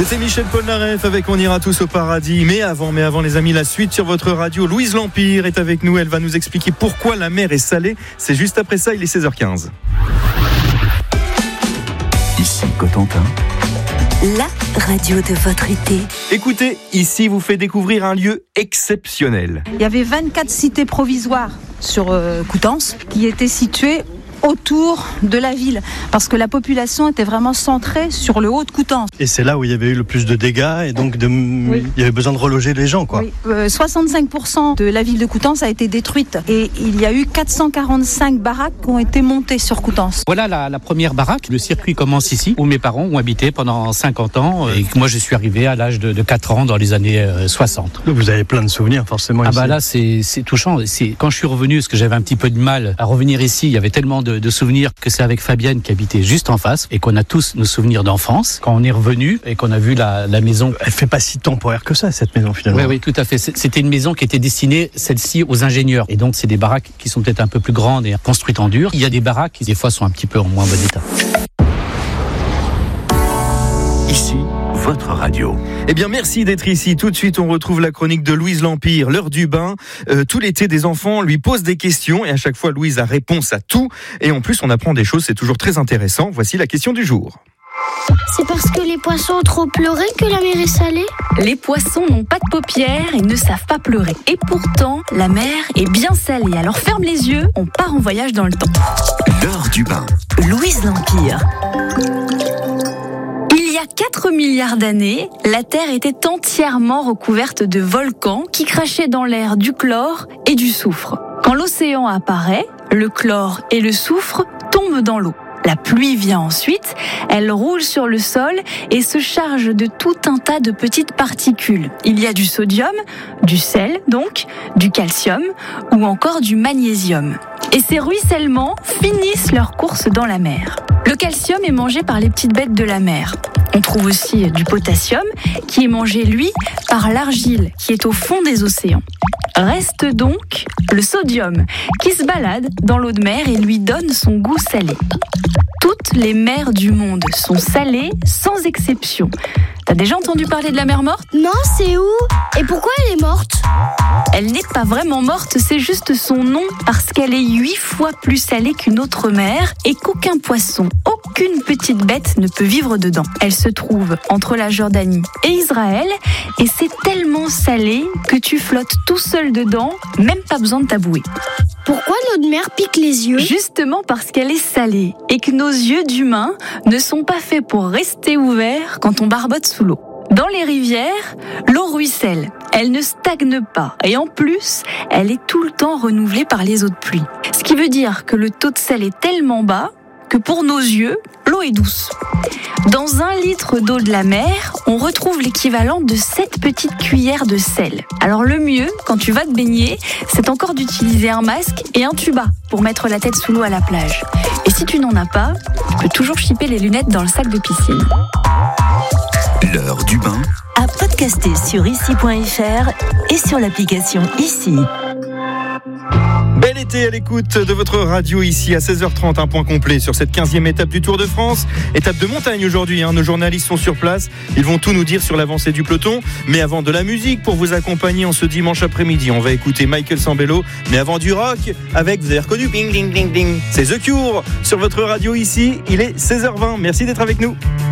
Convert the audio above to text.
C'était Michel Polnareff avec On ira tous au paradis. Mais avant les amis, la suite sur votre radio. Louise L'Empire est avec nous. Elle va nous expliquer pourquoi la mer est salée. C'est juste après ça, il est 16h15. Ici Cotentin, la radio de votre été. Écoutez, ici vous fait découvrir un lieu exceptionnel. Il y avait 24 cités provisoires sur Coutances qui étaient situées autour de la ville, parce que la population était vraiment centrée sur le haut de Coutances. Et c'est là où il y avait eu le plus de dégâts et donc il y avait besoin de reloger les gens, quoi. Oui. 65% de la ville de Coutances a été détruite et il y a eu 445 baraques qui ont été montées sur Coutances. Voilà la première baraque. Le circuit commence ici, où mes parents ont habité pendant 50 ans et moi je suis arrivé à l'âge de 4 ans dans les années 60. Vous avez plein de souvenirs forcément ici. Là c'est touchant. Quand je suis revenu, parce que j'avais un petit peu de mal à revenir ici, il y avait tellement de souvenirs que c'est avec Fabienne qui habitait juste en face et qu'on a tous nos souvenirs d'enfance. Quand on est revenu et qu'on a vu la maison. Elle fait pas si temporaire que ça, cette maison finalement. Oui, tout à fait. C'était une maison qui était destinée, celle-ci, aux ingénieurs. Et donc c'est des baraques qui sont peut-être un peu plus grandes et construites en dur. Il y a des baraques qui des fois sont un petit peu en moins bon état. ici votre radio. Eh bien, merci d'être ici. Tout de suite, on retrouve la chronique de Louise L'Empire, l'heure du bain. Tout l'été, des enfants lui posent des questions et à chaque fois, Louise a réponse à tout. Et en plus, on apprend des choses, c'est toujours très intéressant. Voici la question du jour. C'est parce que les poissons ont trop pleuré que la mer est salée ? Les poissons n'ont pas de paupières et ne savent pas pleurer. Et pourtant, la mer est bien salée. Alors ferme les yeux, on part en voyage dans le temps. L'heure du bain. Louise L'Empire. Il y a 4 milliards d'années, la Terre était entièrement recouverte de volcans qui crachaient dans l'air du chlore et du soufre. Quand l'océan apparaît, le chlore et le soufre tombent dans l'eau. La pluie vient ensuite, elle roule sur le sol et se charge de tout un tas de petites particules. Il y a du sodium, du sel donc, du calcium ou encore du magnésium. Et ces ruissellements finissent leur course dans la mer. Le calcium est mangé par les petites bêtes de la mer. On trouve aussi du potassium qui est mangé, lui, par l'argile qui est au fond des océans. Reste donc le sodium qui se balade dans l'eau de mer et lui donne son goût salé. Toutes les mers du monde sont salées sans exception. T'as déjà entendu parler de la mer morte ? Non, c'est où ? Et pourquoi elle est morte ? Elle n'est pas vraiment morte, c'est juste son nom parce qu'elle est 8 fois plus salée qu'une autre mer et qu'aucun poisson, aucune petite bête ne peut vivre dedans. Elle se trouve entre la Jordanie et Israël et c'est tellement salé que tu flottes tout seul dedans, même pas besoin de tabouer. Pourquoi l'eau de mer pique les yeux ? Justement parce qu'elle est salée et que nos yeux d'humains ne sont pas faits pour rester ouverts quand on barbote sous l'eau. Dans les rivières, l'eau ruisselle, elle ne stagne pas et en plus, elle est tout le temps renouvelée par les eaux de pluie. Ce qui veut dire que le taux de sel est tellement bas que pour nos yeux, l'eau est douce. Dans 1 litre d'eau de la mer, on retrouve l'équivalent de 7 petites cuillères de sel. Alors le mieux, quand tu vas te baigner, c'est encore d'utiliser un masque et un tuba pour mettre la tête sous l'eau à la plage. Et si tu n'en as pas, tu peux toujours chipper les lunettes dans le sac de piscine. L'heure du bain. À podcaster sur ici.fr et sur l'application Ici. Bel été à l'écoute de votre radio ici à 16h30, un point complet sur cette 15e étape du Tour de France. Étape de montagne aujourd'hui, nos journalistes sont sur place, ils vont tout nous dire sur l'avancée du peloton. Mais avant de la musique pour vous accompagner en ce dimanche après-midi, on va écouter Michael Sambello. Mais avant du rock, avec, vous avez reconnu, ding ding ding ding, c'est The Cure sur votre radio ici, il est 16h20, merci d'être avec nous.